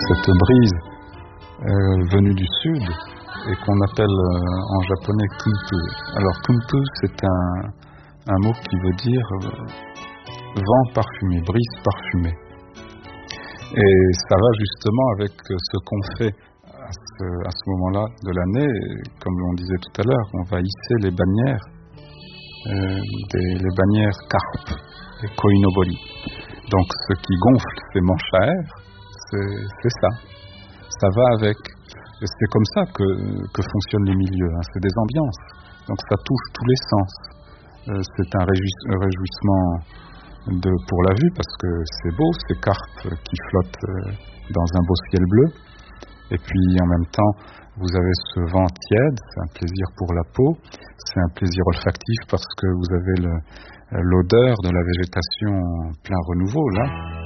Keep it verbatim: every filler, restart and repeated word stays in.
cette brise euh, venue du sud et qu'on appelle euh, en japonais kunpu. Alors kunpu, c'est un, un mot qui veut dire euh, vent parfumé, brise parfumée. Et ça va justement avec ce qu'on fait à ce, à ce moment-là de l'année. Comme on disait tout à l'heure, on va hisser les bannières, euh, des, les bannières carpe, les koinobori. Donc ce qui gonfle ces manches à air, c'est, c'est ça. Ça va avec. Et c'est comme ça que, que fonctionnent les milieux, hein. C'est des ambiances. Donc ça touche tous les sens. Euh, c'est un, réjouis- un réjouissement de, pour la vue, parce que c'est beau, ces carpes qui flottent euh, dans un beau ciel bleu. Et puis en même temps, vous avez ce vent tiède, c'est un plaisir pour la peau, c'est un plaisir olfactif parce que vous avez le, l'odeur de la végétation en plein renouveau, là.